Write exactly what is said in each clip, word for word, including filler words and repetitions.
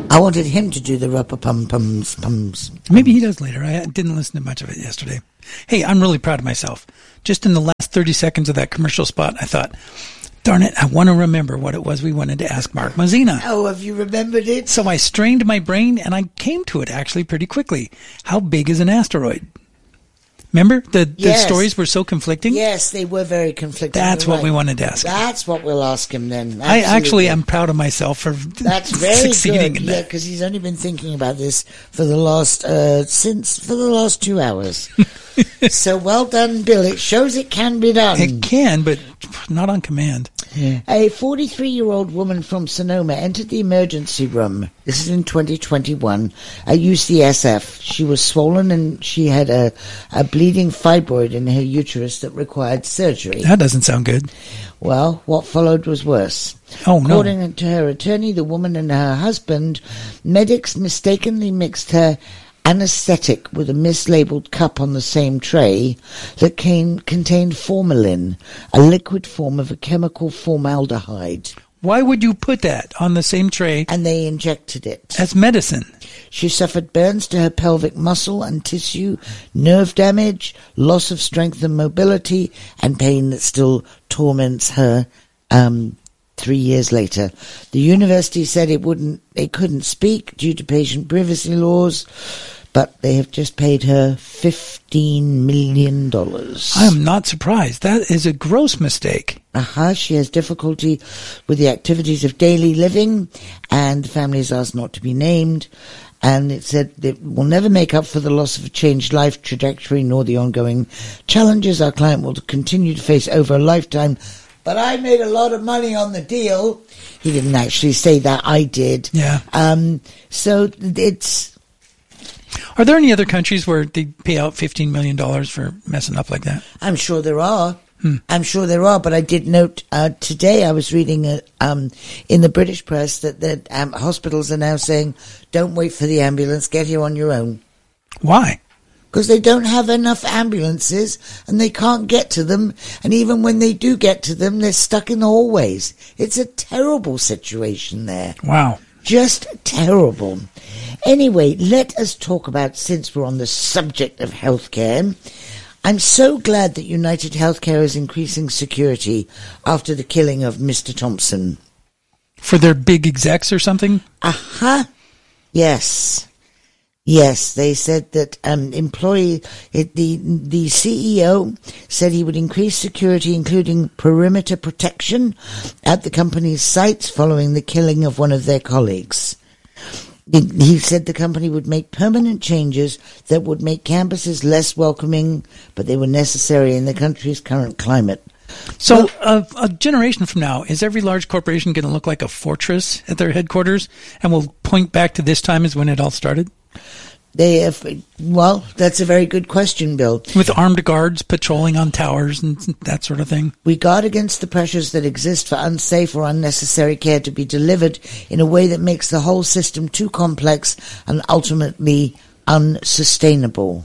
I wanted him to do the ruppa pum pums pums. Maybe he does later. I didn't listen to much of it yesterday. Hey, I'm really proud of myself. Just in the last thirty seconds of that commercial spot, I thought, darn it, I want to remember what it was we wanted to ask Mark Mazzina. Oh, have you remembered it? So I strained my brain, and I came to it actually pretty quickly. How big is an asteroid? Remember? The, the yes. stories were so conflicting? Yes, they were very conflicting. That's You're what right. we wanted to ask him. That's what we'll ask him then. Absolutely. I actually am proud of myself for That's very succeeding good. in Yeah, that. because he's only been thinking about this for the last uh, since for the last two hours. So well done, Bill. It shows it can be done. It can, but not on command. Yeah. A forty-three-year-old woman from Sonoma entered the emergency room. This is in twenty twenty-one at U C S F. She was swollen and she had a, a bleeding fibroid in her uterus that required surgery. That doesn't sound good. Well, what followed was worse. Oh, no. According to her attorney, the woman and her husband, medics mistakenly mixed her anesthetic with a mislabeled cup on the same tray that came, contained formalin, a liquid form of a chemical formaldehyde. Why would you put that on the same tray And they injected it. as medicine? She suffered burns to her pelvic muscle and tissue, nerve damage, loss of strength and mobility, and pain that still torments her um, three years later. The university said it wouldn't, it couldn't speak due to patient privacy laws, but they have just paid her fifteen million dollars. I am not surprised. That is a gross mistake. Uh-huh. She has difficulty with the activities of daily living, and the family is asked not to be named. And it said it will never make up for the loss of a changed life trajectory nor the ongoing challenges our client will continue to face over a lifetime. But I made a lot of money on the deal. He didn't actually say that. I did. Yeah. Um. So it's... Are there any other countries where they pay out fifteen million dollars for messing up like that? I'm sure there are. Hmm. I'm sure there are, but I did note uh, today I was reading uh, um, in the British press that, that um, hospitals are now saying, don't wait for the ambulance, get here on your own. Why? Because they don't have enough ambulances and they can't get to them. And even when they do get to them, they're stuck in the hallways. It's a terrible situation there. Wow. Just terrible. Anyway, let us talk about, since we're on the subject of healthcare, I'm so glad that United Healthcare is increasing security after the killing of Mister Thompson. For their big execs or something? Uh-huh. Yes. Yes, they said that um, employee, it, the the C E O said he would increase security, including perimeter protection, at the company's sites following the killing of one of their colleagues. He said the company would make permanent changes that would make campuses less welcoming, but they were necessary in the country's current climate. So Well, uh, a generation from now, is every large corporation going to look like a fortress at their headquarters? And we'll point back to this time as when it all started? They have, well, that's a very good question, Bill. With armed guards patrolling on towers and that sort of thing? We guard against the pressures that exist for unsafe or unnecessary care to be delivered in a way that makes the whole system too complex and ultimately unsustainable.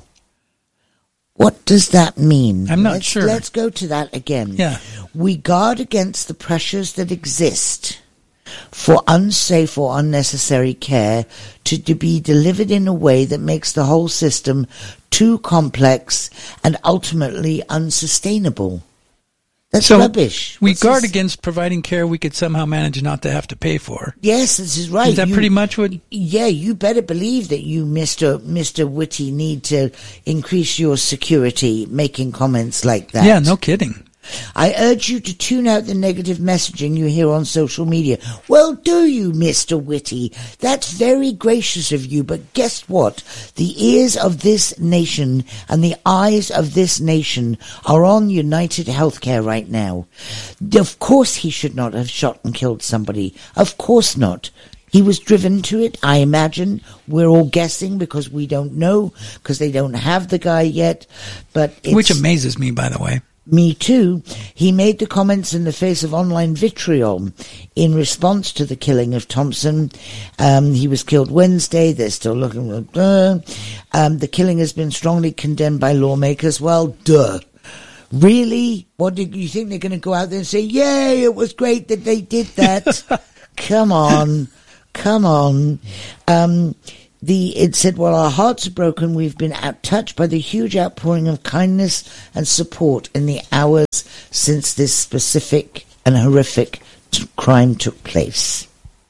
What does that mean? I'm not let's, sure. Let's go to that again. Yeah. We guard against the pressures that exist for unsafe or unnecessary care to, to be delivered in a way that makes the whole system too complex and ultimately unsustainable. That's So rubbish. We What's guard this? against providing care we could somehow manage not to have to pay for. Yes, this is right. Is that You- pretty much what... Yeah, you better believe that you, Mister Mister Whitty, need to increase your security making comments like that. Yeah, no kidding. I urge you to tune out the negative messaging you hear on social media. Well, do you, Mister Whitty? That's very gracious of you, but guess what? The ears of this nation and the eyes of this nation are on United Healthcare right now. Of course he should not have shot and killed somebody. Of course not. He was driven to it, I imagine. We're all guessing because we don't know, because they don't have the guy yet. But it's, Which amazes me, by the way. Me too. He made the comments in the face of online vitriol in response to the killing of Thompson. Um, he was killed Wednesday. They're still looking. Uh, um, the killing has been strongly condemned by lawmakers. Well, duh. Really? What did you think they're going to go out there and say, yay, it was great that they did that? Come on. come on. Um, the it said, while our hearts are broken, we've been out touched by the huge outpouring of kindness and support in the hours since this specific and horrific t- crime took place.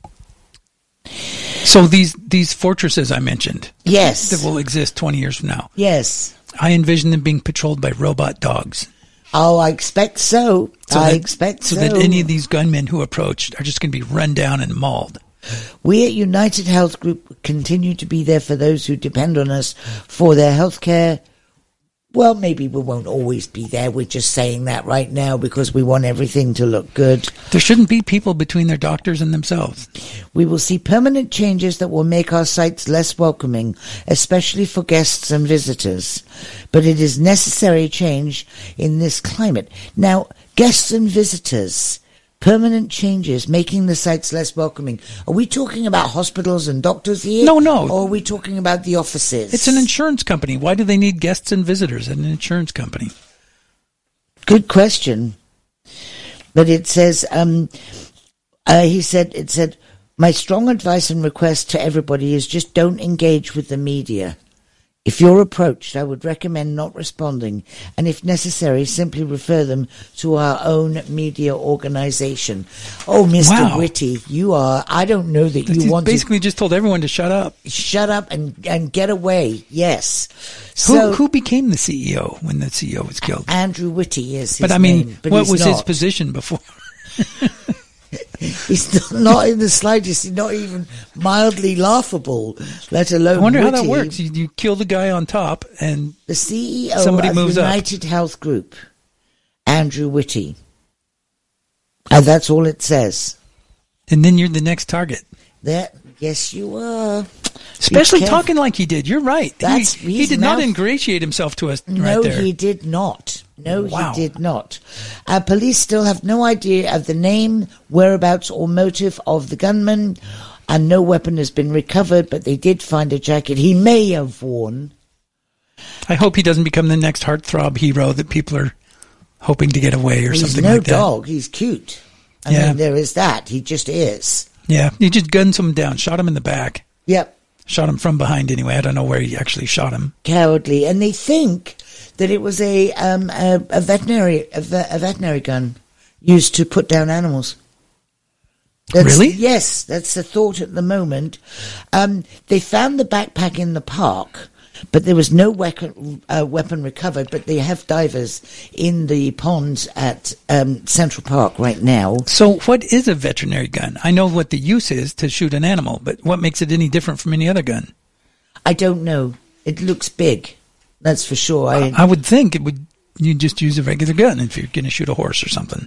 So these these fortresses I mentioned, yes, that will exist twenty years from now. Yes, I envision them being patrolled by robot dogs. Oh, I expect so. so I that, expect so. So that any of these gunmen who approach are just going to be run down and mauled. We at United Health Group continue to be there for those who depend on us for their health care. Well, maybe we won't always be there. We're just saying that right now because we want everything to look good. There shouldn't be people between their doctors and themselves. We will see permanent changes that will make our sites less welcoming, especially for guests and visitors. But it is necessary change in this climate. Now, guests and visitors, permanent changes, making the sites less welcoming. Are we talking about hospitals and doctors here? No, no. Or are we talking about the offices? It's an insurance company. Why do they need guests and visitors at an insurance company? Good question. But it says, um, uh, he said, it said, my strong advice and request to everybody is just don't engage with the media. If you're approached, I would recommend not responding, and if necessary, simply refer them to our own media organization. Oh, Mister Wow. Whitty, you are, I don't know that you He's want basically just told everyone to shut up. to shut up and, and get away. Yes. Who, So, who became the C E O when the C E O was killed? Andrew Whitty is his But I mean, name, but what he's was his not. position before? He's not in the slightest, he's not even mildly laughable, let alone I wonder how witty. that works. You, you kill the guy on top, and The C E O Somebody of moves up. United Health Group, Andrew Whitty. And that's all it says. and then you're the next target. There, yes, you are. Especially careful. talking like he did. You're right. That's- he he he's did not mouth- ingratiate himself to us No, right there. he did not. No, Wow. he did not. Uh, police still have no idea of the name, whereabouts, or motive of the gunman, and no weapon has been recovered, but they did find a jacket he may have worn. I hope he doesn't become the next heartthrob hero that people are hoping to get away or He's something no like that. dog. He's cute. I Yeah. mean, there is that. He just is. Yeah, he just gunned someone down, shot him in the back. Yep. Shot him from behind anyway. I don't know where he actually shot him. Cowardly. And they think that it was a um a, a veterinary a, ve- a veterinary gun used to put down animals. That's, Really? Yes, that's the thought at the moment. Um, they found the backpack in the park, but there was no weapon, uh, weapon recovered. But they have divers in the ponds at um, Central Park right now. So what is a veterinary gun? I know what the use is to shoot an animal, but what makes it any different from any other gun? I don't know. It looks big. That's for sure. I, I would think it would. You just use a regular gun if you're going to shoot a horse or something.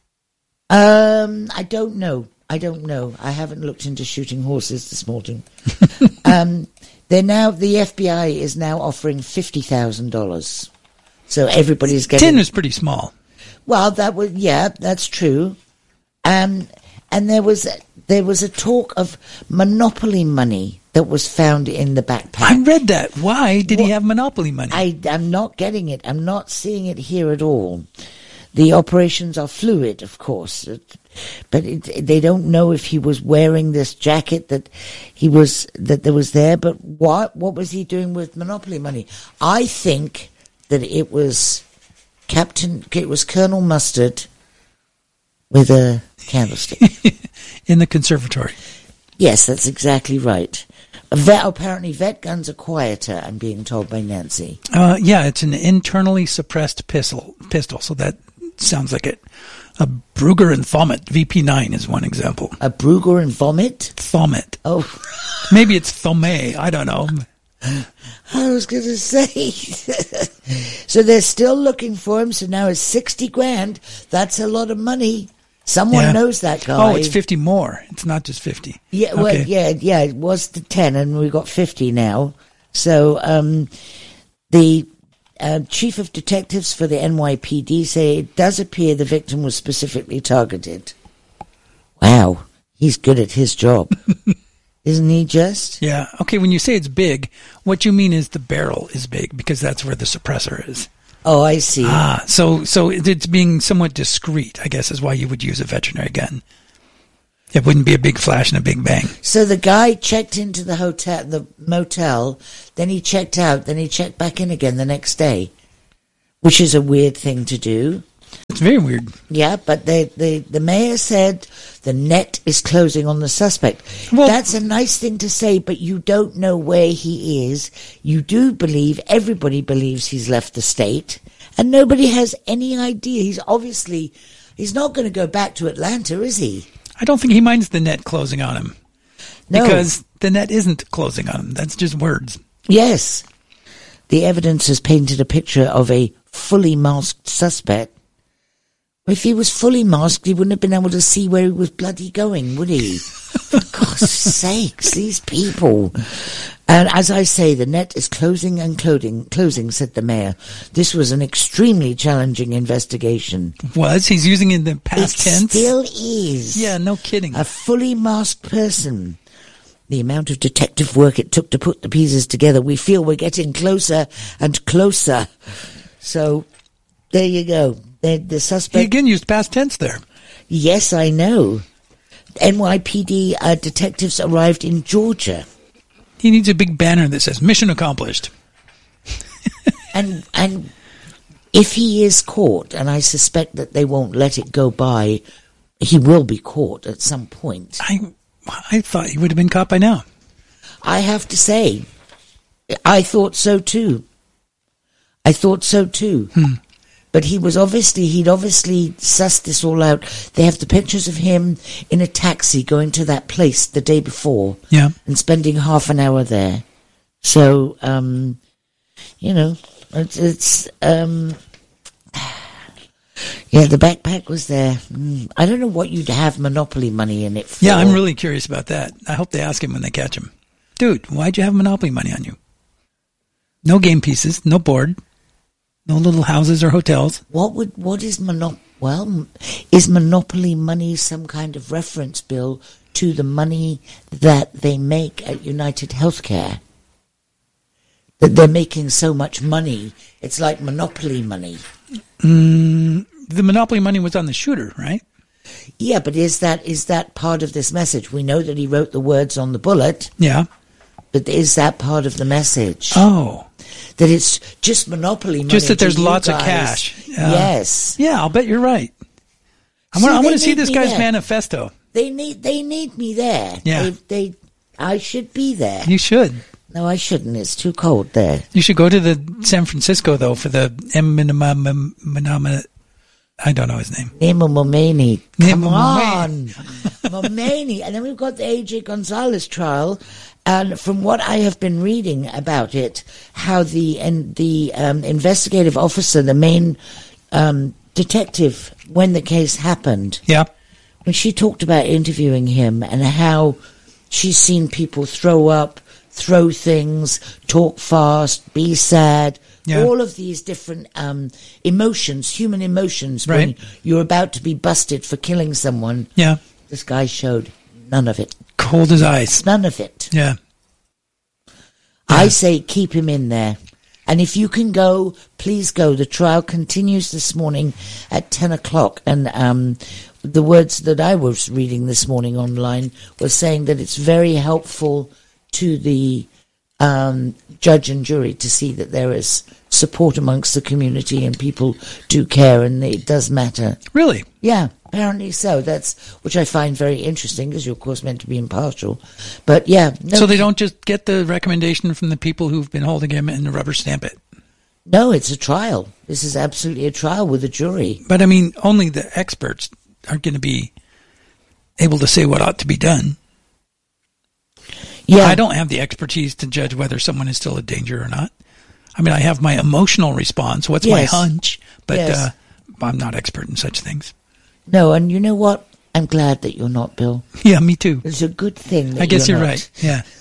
Um, I don't know. I don't know. I haven't looked into shooting horses this morning. um, they're now the F B I is now offering fifty thousand dollars. So everybody's getting. Tin is pretty small. Well, that was yeah, that's true. Um, and there was there was a talk of monopoly money that was found in the backpack. I read that. Why did he What- have monopoly money? I am not getting it. I'm not seeing it here at all. The operations are fluid, of course, but it, they don't know if he was wearing this jacket that he was that there was there. But what what was he doing with monopoly money? I think that it was Captain. It was Colonel Mustard with a candlestick. In the conservatory. Yes, that's exactly right. A vet, apparently, vet guns are quieter. I'm being told by Nancy. Uh, yeah, it's an internally suppressed pistol. Pistol, so that sounds like it. A Brugger and Thomet V P nine is one example. A Brugger and vomit. Thomet. Oh. Maybe it's Thome. I don't know. I was going to say. So they're still looking for him. So now it's sixty grand. That's a lot of money. Someone Yeah. knows that guy. Oh, it's fifty more. It's not just fifty. Yeah, well, Okay. yeah, yeah. It was the ten, and we got fifty now. So um, the uh, chief of detectives for the N Y P D say it does appear the victim was specifically targeted. Wow, he's good at his job, isn't he? Just Yeah. Okay, when you say it's big, what you mean is the barrel is big because that's where the suppressor is. oh, I see. Ah, so so it's being somewhat discreet, I guess, is why you would use a veterinary gun. It wouldn't be a big flash and a big bang. So the guy checked into the hotel, the motel, then he checked out, then he checked back in again the next day, which is a weird thing to do. It's very weird. Yeah, but they, they, the mayor said the net is closing on the suspect. Well, that's a nice thing to say, but you don't know where he is. You do believe, everybody believes he's left the state, and nobody has any idea. He's obviously, he's not going to go back to Atlanta, is he? I don't think he minds the net closing on him. No. Because the net isn't closing on him. That's just words. Yes. The evidence has painted a picture of a fully masked suspect. If he was fully masked, he wouldn't have been able to see where he was bloody going, would he? For God's sakes, these people. And as I say, the net is closing and closing, closing, said the mayor. This was an extremely challenging investigation. Was? He's using it in the past it tense? It still is. Yeah, no kidding. A fully masked person. The amount of detective work it took to put the pieces together, we feel we're getting closer and closer. So, there you go. The, the suspect... He again used past tense there. Yes, I know. N Y P D uh, detectives arrived in Georgia. He needs a big banner that says, mission accomplished. and and if he is caught, and I suspect that they won't let it go by, he will be caught at some point. I, I thought he would have been caught by now. I have to say, I thought so too. I thought so too. Hmm. But he was obviously, he'd obviously sussed this all out. They have the pictures of him in a taxi going to that place the day before. Yeah. And spending half an hour there. So, um, you know, it's, it's um, yeah, the backpack was there. Mm, I don't know what you'd have Monopoly money in it for. Yeah, I'm really curious about that. I hope they ask him when they catch him. Dude, why'd you have Monopoly money on you? No game pieces, no board. No little houses or hotels. What would what is monop? Well, is Monopoly money some kind of reference, Bill, to the money that they make at United Healthcare? That they're making so much money, it's like Monopoly money. Mm, the Monopoly money was on the shooter, right? Yeah, but is that is that part of this message? We know that he wrote the words on the bullet. Yeah. But is that part of the message? Oh. That it's just Monopoly money. Just that there's lots guys. of cash. Uh, yes. Yeah, I'll bet you're right. I See, want, I want to see this guy's there. manifesto. They need they need me there. Yeah. They, they I should be there. You should. No, I shouldn't. It's too cold there. You should go to the San Francisco, though, for the M. Minama. I don't know his name. Nemo Momeni. Come Nemo on. Momeni. And then we've got the A J Gonzalez trial. And from what I have been reading about it, how the and the um, investigative officer, the main um, detective, when the case happened, yeah, when she talked about interviewing him and how she's seen people throw up, throw things, talk fast, be sad, yeah. all of these different um, emotions, human emotions, right. when you're about to be busted for killing someone. Yeah, this guy showed none of it. Cold as ice. None of it. Yeah. yeah. I say keep him in there. And if you can go, please go. The trial continues this morning at ten o'clock. And um, the words that I was reading this morning online were saying that it's very helpful to the um, judge and jury to see that there is support amongst the community and people do care and it does matter. Really? Yeah. Apparently so. That's which I find very interesting because you're, of course, meant to be impartial. But, yeah. No, so they don't just get the recommendation from the people who've been holding him and rubber stamp it? No, it's a trial. This is absolutely a trial with a jury. But, I mean, only the experts are going to be able to say what ought to be done. Yeah. I don't have the expertise to judge whether someone is still a danger or not. I mean, I have my emotional response. What's yes. my hunch? But yes. uh, I'm not expert in such things. No, and you know what? I'm glad that you're not, Bill. Yeah, me too. It's a good thing that I guess you're, you're not. right. Yeah.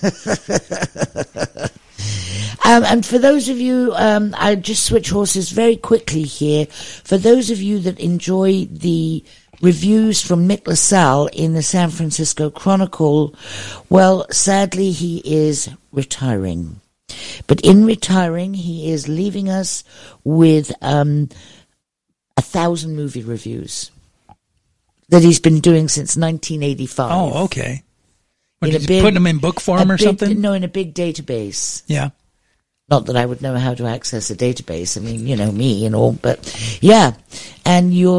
um, and for those of you, um, I'll just switch horses very quickly here. For those of you that enjoy the reviews from Mick LaSalle in the San Francisco Chronicle, well, sadly, he is retiring. But in retiring, he is leaving us with um, a thousand movie reviews. that he's been doing since nineteen eighty-five. Oh, okay. What, In a did you big- put them in book form A or big- something? No, in a big database. Yeah. Not that I would know how to access a database. I mean, you know me and all, but yeah. And you're